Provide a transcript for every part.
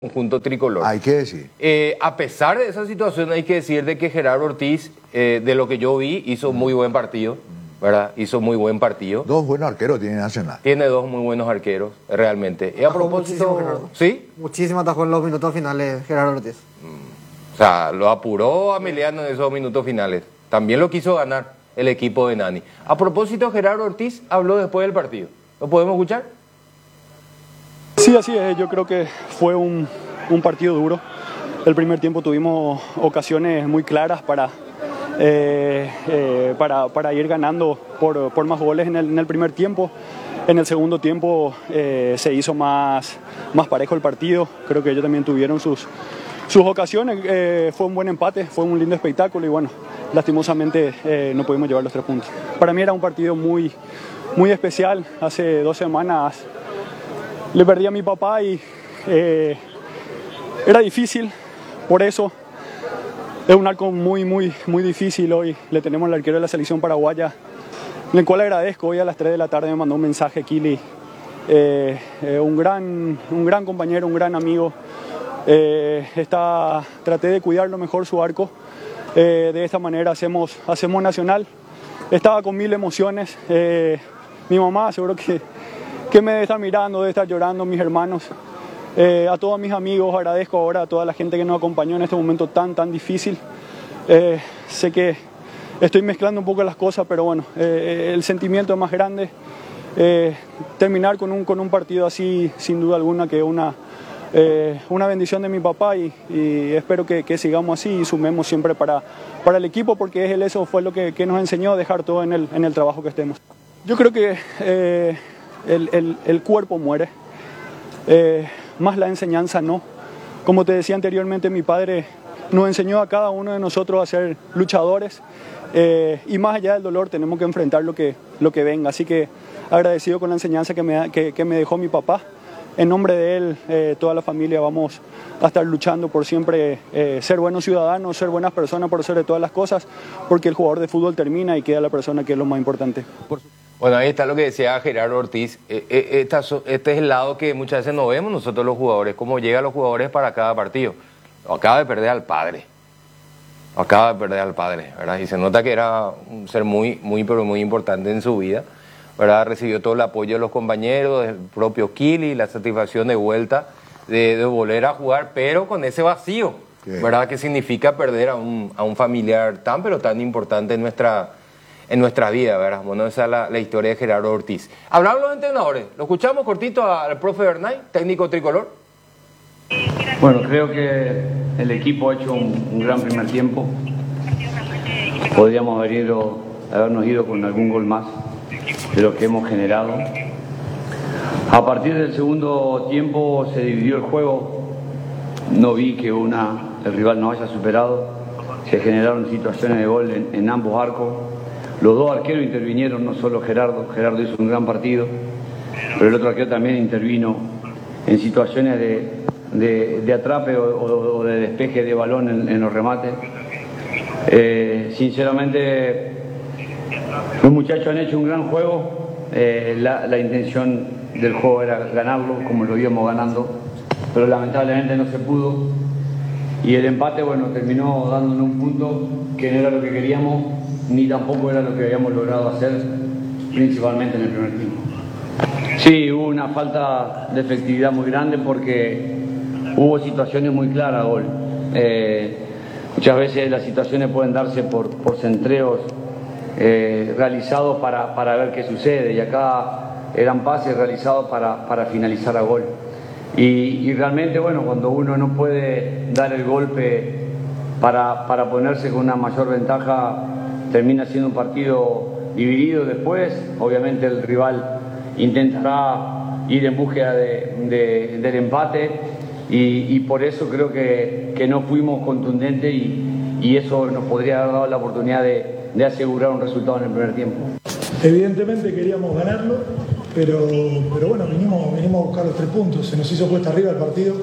conjunto tricolor. Hay que decir. A pesar de esa situación, hay que decir de que Gerardo Ortiz, de lo que yo vi, hizo muy buen partido, ¿verdad? Hizo muy buen partido. Dos buenos arqueros tiene Nacional. Tiene dos muy buenos arqueros, realmente. Y a propósito, ¿sí? Muchísimo atajó en los minutos finales Gerardo Ortiz. O sea, lo apuró a Emiliano en esos minutos finales. También lo quiso ganar el equipo de Nani. A propósito, Gerardo Ortiz habló después del partido. ¿Lo podemos escuchar? Sí, así es. Yo creo que fue un partido duro. El primer tiempo tuvimos ocasiones muy claras para ir ganando por más goles en el primer tiempo. En el segundo tiempo se hizo más parejo el partido. Creo que ellos también tuvieron sus ocasiones. Fue un buen empate, fue un lindo espectáculo y bueno, lastimosamente no pudimos llevar los 3 puntos. Para mí era un partido muy especial. Hace 2 semanas le perdí a mi papá y era difícil, por eso es un arco muy difícil. Hoy le tenemos al arquero de la selección paraguaya, en el cual agradezco. Hoy a las 3 de la tarde me mandó un mensaje Kili, un gran compañero, un gran amigo. Traté de cuidarlo mejor su arco, de esta manera hacemos Nacional. Estaba con 1000 emociones, mi mamá seguro que me debe estar mirando, debe estar llorando, mis hermanos, a todos mis amigos. Agradezco ahora a toda la gente que nos acompañó en este momento tan difícil. Sé que estoy mezclando un poco las cosas, pero bueno, el sentimiento es más grande. Terminar con un partido así, sin duda alguna, que es una bendición de mi papá y espero que sigamos así y sumemos siempre para el equipo, porque eso fue lo que nos enseñó a dejar todo en el trabajo que estemos. Yo creo que el cuerpo muere, más la enseñanza no. Como te decía anteriormente, mi padre nos enseñó a cada uno de nosotros a ser luchadores, y más allá del dolor tenemos que enfrentar lo que venga. Así que agradecido con la enseñanza que me dejó mi papá. En nombre de él, toda la familia vamos a estar luchando por siempre ser buenos ciudadanos, ser buenas personas por sobre todas las cosas, porque el jugador de fútbol termina y queda la persona, que es lo más importante. Bueno, ahí está lo que decía Gerardo Ortiz. Este es el lado que muchas veces no vemos nosotros los jugadores, cómo llegan los jugadores para cada partido. Acaba de perder al padre. ¿Verdad? Y se nota que era un ser muy importante en su vida, ¿verdad? Recibió todo el apoyo de los compañeros, del propio Kili, la satisfacción de vuelta, de volver a jugar, pero con ese vacío, ¿verdad? Que significa perder a un familiar tan importante en nuestra vida, ¿verdad? Bueno, esa es la historia de Gerardo Ortiz. Hablaron los entrenadores. Lo escuchamos cortito al profe Bernay, técnico tricolor. Bueno, creo que el equipo ha hecho un gran primer tiempo. Podríamos habernos ido con algún gol más de lo que hemos generado. A partir del segundo tiempo se dividió el juego. No vi que el rival nos haya superado. Se generaron situaciones de gol en ambos arcos. Los 2 arqueros intervinieron, no solo Gerardo. Gerardo hizo un gran partido, pero el otro arquero también intervino en situaciones de atrape o de despeje de balón en los remates. Sinceramente, los muchachos han hecho un gran juego. La intención del juego era ganarlo, como lo íbamos ganando, pero lamentablemente no se pudo. Y el empate, bueno, terminó dándonos un punto que no era lo que queríamos, ni tampoco era lo que habíamos logrado hacer, principalmente en el primer tiempo. Sí, hubo una falta de efectividad muy grande porque hubo situaciones muy claras a gol. Muchas veces las situaciones pueden darse por centreos realizados para ver qué sucede, y acá eran pases realizados para finalizar a gol. Y realmente, bueno, cuando uno no puede dar el golpe para ponerse con una mayor ventaja, termina siendo un partido dividido. Después, obviamente, el rival intentará ir en búsqueda del empate, y por eso creo que no fuimos contundentes, y eso nos podría haber dado la oportunidad de asegurar un resultado en el primer tiempo. Evidentemente queríamos ganarlo, pero bueno, vinimos a buscar los 3 puntos. Se nos hizo cuesta arriba el partido,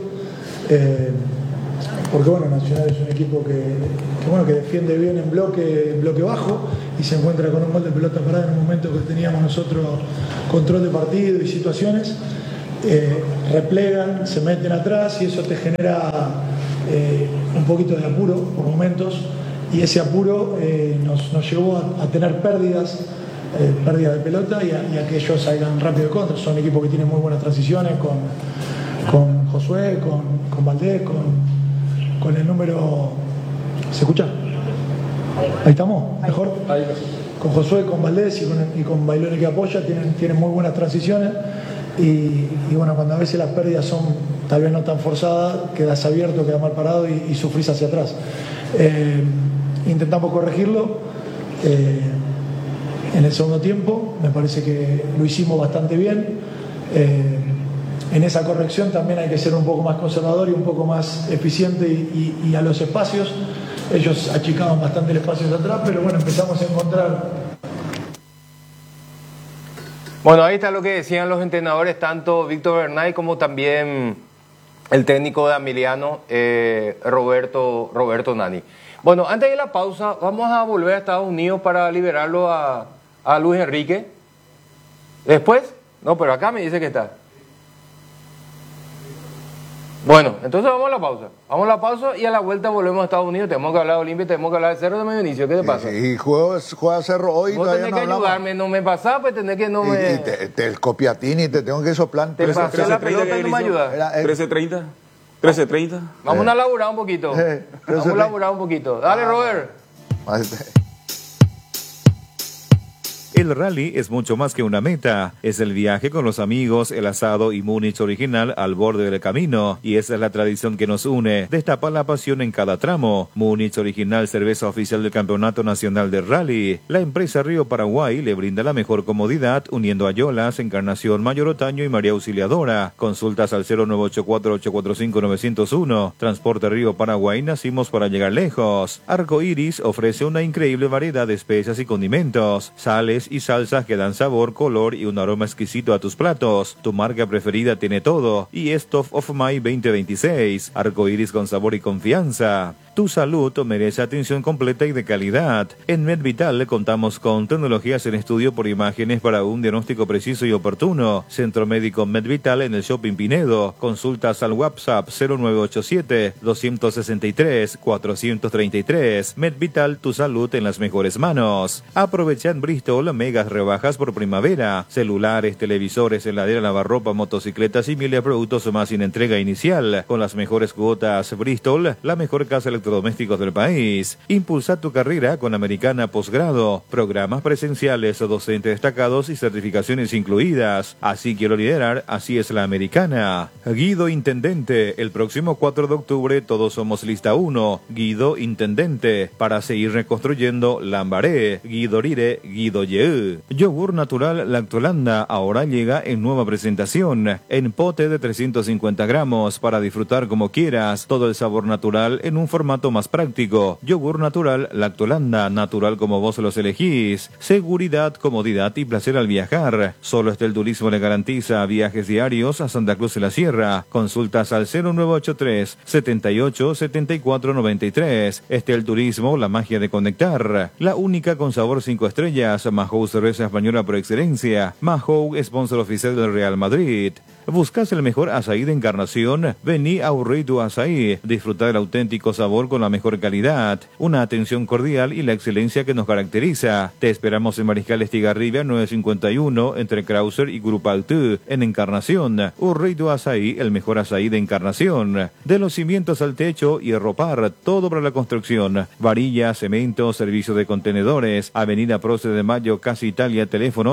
porque bueno, Nacional es un equipo que defiende bien en bloque bajo, y se encuentra con un gol de pelota parada en un momento que teníamos nosotros control de partido y situaciones. replegan, se meten atrás y eso te genera un poquito de apuro por momentos, y ese apuro nos llevó a tener pérdidas de pelota y a que ellos salgan rápido de contra. Son equipos que tienen muy buenas transiciones con Josué, con Valdés, con el número... ¿Se escucha? Ahí estamos, mejor. Con Josué, con Valdés y con Bailoni que apoya, tienen muy buenas transiciones y bueno, cuando a veces las pérdidas son tal vez no tan forzadas, quedas abierto, quedas mal parado y sufrís hacia atrás. Intentamos corregirlo en el segundo tiempo, me parece que lo hicimos bastante bien. En esa corrección también hay que ser un poco más conservador y un poco más eficiente y a los espacios. Ellos achicaban bastante el espacio de atrás, pero bueno, empezamos a encontrar... Bueno, ahí está lo que decían los entrenadores, tanto Víctor Bernay como también el técnico de Amiliano, Roberto Nani. Bueno, antes de la pausa, vamos a volver a Estados Unidos para liberarlo a Luis Enrique. ¿Después? No, pero acá me dice que está. Bueno, entonces vamos a la pausa. Vamos a la pausa y a la vuelta volvemos a Estados Unidos. Tenemos que hablar de Olimpia, tenemos que hablar de Cerro de Medio Inicio. ¿Qué te pasa? Y juega Cerro hoy. Vos tenés que ayudarme, no me pasás, pues tenés que no me... Y te copiatín y te tengo que soplar. Te pasé la pelota y no me ayudas. 13:30. 13:30. Vamos a laburar un poquito. Vamos a laburar un poquito. Dale, Robert. El rally es mucho más que una meta, es el viaje con los amigos, el asado y Múnich original al borde del camino, y esa es la tradición que nos une, destapa la pasión en cada tramo. Múnich original, cerveza oficial del Campeonato Nacional de Rally. La empresa Río Paraguay le brinda la mejor comodidad, uniendo a Yolas, Encarnación, Mayor Otaño y María Auxiliadora. Consultas al 0984-845-901. Transporte Río Paraguay, nacimos para llegar lejos. Arco Iris ofrece una increíble variedad de especias y condimentos, sales y salsas que dan sabor, color y un aroma exquisito a tus platos. Tu marca preferida tiene todo y es Top of My 2026. Arco Iris con sabor y confianza. Tu salud merece atención completa y de calidad. En MedVital contamos con tecnologías en estudio por imágenes para un diagnóstico preciso y oportuno. Centro Médico MedVital en el Shopping Pinedo. Consultas al WhatsApp 0987-263-433. MedVital, tu salud en las mejores manos. Aprovecha en Bristol megas rebajas por primavera. Celulares, televisores, heladera, lavarropa, motocicletas y miles de productos más sin entrega inicial. Con las mejores cuotas. Bristol, la mejor casa electrónica domésticos del país. Impulsa tu carrera con Americana Posgrado, programas presenciales, docentes destacados y certificaciones incluidas. Así quiero liderar, así es la Americana. Guido Intendente, el próximo 4 de octubre todos somos lista 1. Guido Intendente, para seguir reconstruyendo Lambaré, Guido Rire, Guido Ye. Yogur natural Lactolanda ahora llega en nueva presentación, en pote de 350 gramos, para disfrutar como quieras, todo el sabor natural en un formato más práctico. Yogur natural Lactolanda, natural como vos los elegís. Seguridad, comodidad y placer al viajar. Solo Estel Turismo le garantiza viajes diarios a Santa Cruz de la Sierra. Consultas al 0983 78 74 93. Estel Turismo, la magia de conectar. La única con sabor 5 estrellas. Mahou, cerveza española por excelencia. Mahou, sponsor oficial del Real Madrid. ¿Buscas el mejor azaí de Encarnación? Vení a Urreitu Azaí. Disfruta del auténtico sabor con la mejor calidad, una atención cordial y la excelencia que nos caracteriza. Te esperamos en Mariscal Estigarribia 951 entre Krauser y Grupaltú en Encarnación. Urreitu Azaí, el mejor azaí de Encarnación. De los cimientos al techo y Ropar, todo para la construcción. Varilla, cemento, servicio de contenedores. Avenida Prócer de Mayo, Casa Italia, teléfono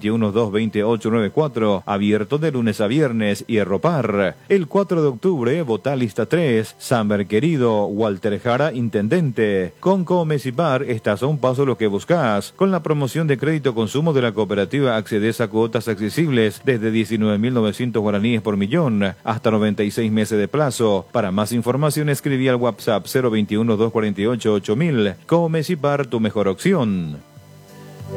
021-228-94. Abierto de lunes a viernes. Y Ropar. El 4 de octubre, vota lista 3. Samber querido, Walter Jara, intendente. Con Comesipar estás a un paso lo que buscas. Con la promoción de crédito consumo de la cooperativa accedes a cuotas accesibles desde 19.900 guaraníes por millón hasta 96 meses de plazo. Para más información escribí al WhatsApp 021-248-8000. Comesipar, tu mejor opción.